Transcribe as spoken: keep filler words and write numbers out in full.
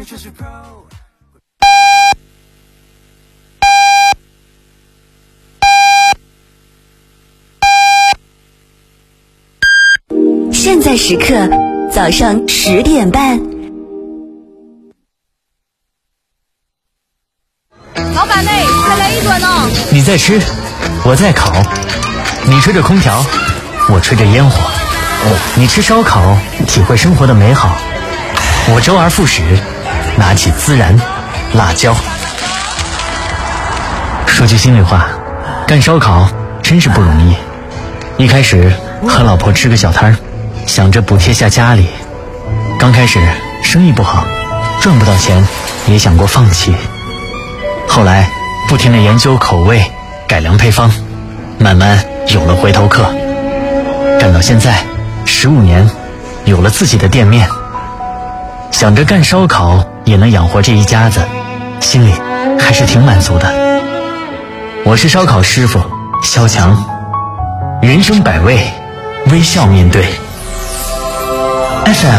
现在时刻早上十点半。 老板妹，再来一顿呢。 你在吃，我在烤。你吹着空调，我吹着烟火。你吃烧烤，体会生活的美好。我周而复始，拿起孜然、辣椒。说句心里话，干烧烤真是不容易。一开始和老婆吃个小摊儿，想着补贴下家里。刚开始生意不好，赚不到钱，也想过放弃。后来不停地研究口味，改良配方，慢慢有了回头客。干到现在十五年，有了自己的店面。想着干烧烤也能养活这一家子，心里还是挺满足的。我是烧烤师傅肖强，人生百味，微笑面对。F M